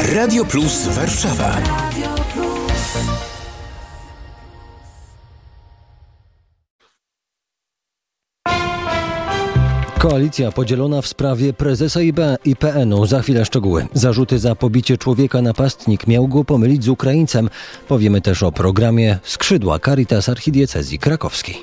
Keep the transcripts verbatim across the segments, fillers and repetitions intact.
Radio Plus Warszawa. Koalicja podzielona w sprawie prezesa I P N-u. Za chwilę szczegóły. Zarzuty za pobicie człowieka napastnik miał go pomylić z Ukraińcem. Powiemy też o programie Skrzydła Caritas Archidiecezji Krakowskiej.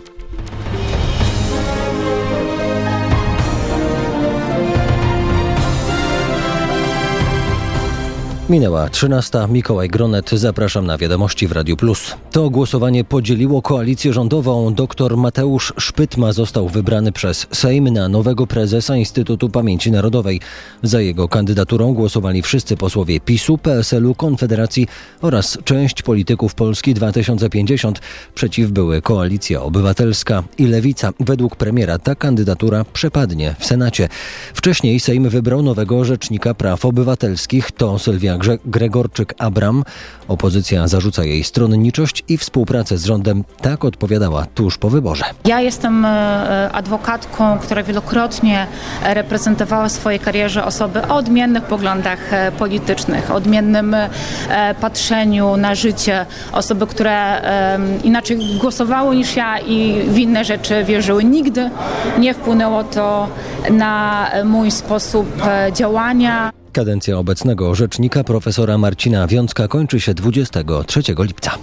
Minęła trzynasta. Mikołaj Gronet. Zapraszam na Wiadomości w Radiu Plus. To głosowanie podzieliło koalicję rządową. Doktor Mateusz Szpytma został wybrany przez Sejm na nowego prezesa Instytutu Pamięci Narodowej. Za jego kandydaturą głosowali wszyscy posłowie PiSu, P S L u, Konfederacji oraz część polityków Polski dwa tysiące pięćdziesiąt. Przeciw były Koalicja Obywatelska i Lewica. Według premiera ta kandydatura przepadnie w Senacie. Wcześniej Sejm wybrał nowego rzecznika praw obywatelskich. To Sylwia Gregorczyk-Abram. Opozycja zarzuca jej stronniczość i współpracę z rządem. Tak odpowiadała tuż po wyborze. Ja jestem adwokatką, która wielokrotnie reprezentowała w swojej karierze osoby o odmiennych poglądach politycznych, o odmiennym patrzeniu na życie, osoby, które inaczej głosowały niż ja i w inne rzeczy wierzyły. Nigdy nie wpłynęło to na mój sposób działania. Kadencja obecnego rzecznika profesora Marcina Wiącka kończy się dwudziestego trzeciego lipca.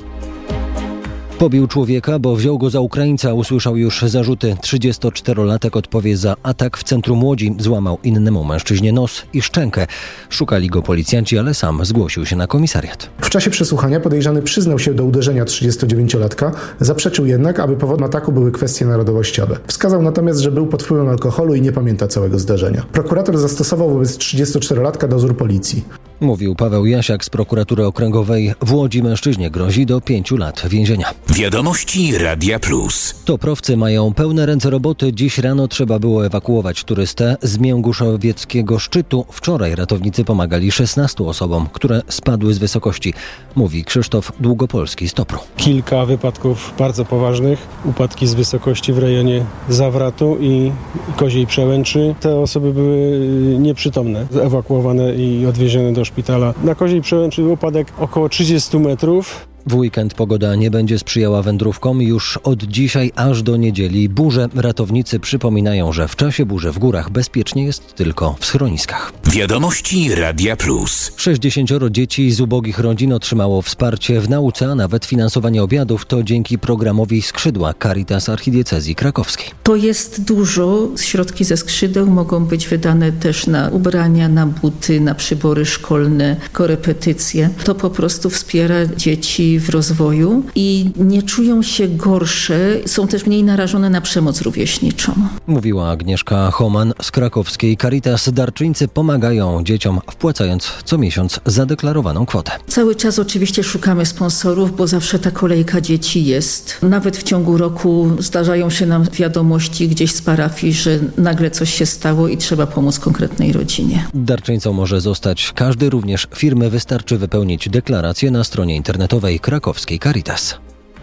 Pobił człowieka, bo wziął go za Ukraińca. Usłyszał już zarzuty. trzydziestoczterolatek odpowie za atak w centrum Łodzi. Złamał innemu mężczyźnie nos i szczękę. Szukali go policjanci, ale sam zgłosił się na komisariat. W czasie przesłuchania podejrzany przyznał się do uderzenia trzydziestodziewięciolatka. Zaprzeczył jednak, aby powodem ataku były kwestie narodowościowe. Wskazał natomiast, że był pod wpływem alkoholu i nie pamięta całego zdarzenia. Prokurator zastosował wobec trzydziestoczterolatka dozór policji. Mówił Paweł Jasiak z prokuratury okręgowej w Łodzi. Mężczyźnie grozi do pięciu lat więzienia. Wiadomości Radia Plus. Toprowcy mają pełne ręce roboty. Dziś rano trzeba było ewakuować turystę z Mięguszowieckiego szczytu. Wczoraj ratownicy pomagali szesnastu osobom, które spadły z wysokości. Mówi Krzysztof Długopolski z Topru. Kilka wypadków bardzo poważnych. Upadki z wysokości w rejonie Zawratu i Koziej Przełęczy. Te osoby były nieprzytomne, ewakuowane i odwiezione do szpitala. Na Koziej Przełęczy upadek około trzydziestu metrów. W weekend pogoda nie będzie sprzyjała wędrówkom. Już od dzisiaj aż do niedzieli burze. Ratownicy przypominają, że w czasie burzy w górach bezpiecznie jest tylko w schroniskach. Wiadomości Radia Plus. sześćdziesięcioro dzieci z ubogich rodzin otrzymało wsparcie w nauce, a nawet finansowanie obiadów. To dzięki programowi Skrzydła Caritas Archidiecezji Krakowskiej. To jest dużo. Środki ze skrzydeł mogą być wydane też na ubrania, na buty, na przybory szkolne, korepetycje. To po prostu wspiera dzieci w rozwoju i nie czują się gorsze, są też mniej narażone na przemoc rówieśniczą. Mówiła Agnieszka Homan z krakowskiej Caritas. Darczyńcy pomagają dzieciom, wpłacając co miesiąc zadeklarowaną kwotę. Cały czas oczywiście szukamy sponsorów, bo zawsze ta kolejka dzieci jest. Nawet w ciągu roku zdarzają się nam wiadomości gdzieś z parafii, że nagle coś się stało i trzeba pomóc konkretnej rodzinie. Darczyńcą może zostać każdy, również firmy. Wystarczy wypełnić deklarację na stronie internetowej krakowskiej Caritas.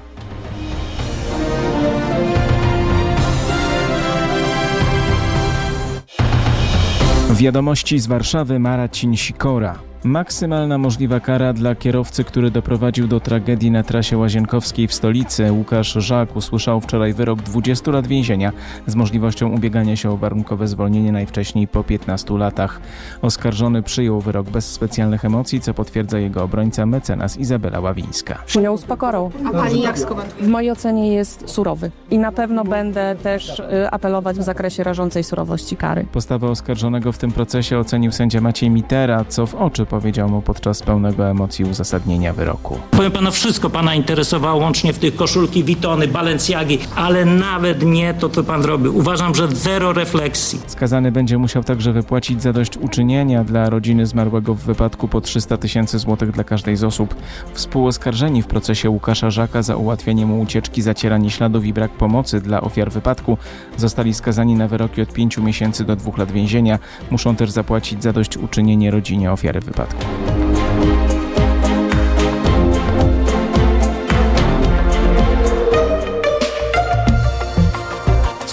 Wiadomości z Warszawy. Marcin Sikora. Maksymalna możliwa kara dla kierowcy, który doprowadził do tragedii na trasie łazienkowskiej w stolicy. Łukasz Żak usłyszał wczoraj wyrok dwudziestu lat więzienia z możliwością ubiegania się o warunkowe zwolnienie najwcześniej po piętnastu latach. Oskarżony przyjął wyrok bez specjalnych emocji, co potwierdza jego obrońca mecenas Izabela Ławińska. Przyjął z pokorą. A pani jak skomentuje? W mojej ocenie jest surowy i na pewno będę też apelować w zakresie rażącej surowości kary. Postawę oskarżonego w tym procesie ocenił sędzia Maciej Mitera, co w oczy powiedział mu podczas pełnego emocji uzasadnienia wyroku. Powiem panu, wszystko pana interesowało, łącznie w tych koszulki Vuittony, Balenciagi, ale nawet nie to, co pan robił. Uważam, że zero refleksji. Skazany będzie musiał także wypłacić zadośćuczynienia dla rodziny zmarłego w wypadku po trzysta tysięcy złotych dla każdej z osób. Współoskarżeni w procesie Łukasza Żaka za ułatwienie mu ucieczki, zacieranie śladów i brak pomocy dla ofiar wypadku zostali skazani na wyroki od pięciu miesięcy do dwóch lat więzienia. Muszą też zapłacić zadośćuczynienie rodzinie ofiary wypadku.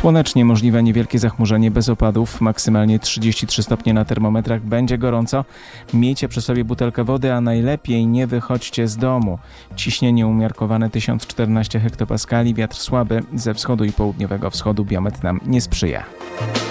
Słonecznie, możliwe niewielkie zachmurzenie bez opadów, maksymalnie trzydzieści trzy stopnie na termometrach, będzie gorąco. Miejcie przy sobie butelkę wody, a najlepiej nie wychodźcie z domu. Ciśnienie umiarkowane tysiąc czternaście hektopaskali, wiatr słaby ze wschodu i południowego wschodu, biometr nam nie sprzyja.